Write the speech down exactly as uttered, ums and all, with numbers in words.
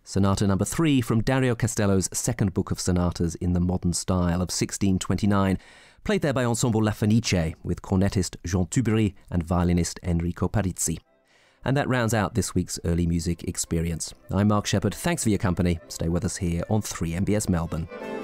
Sonata number three from Dario Castello's second book of sonatas in the modern style of sixteen twenty-nine, played there by Ensemble La Fenice with cornetist Jean Tubery and violinist Enrico Parizzi. And that rounds out this week's Early Music Experience. I'm Mark Shepherd. Thanks for your company. Stay with us here on three M B S Melbourne.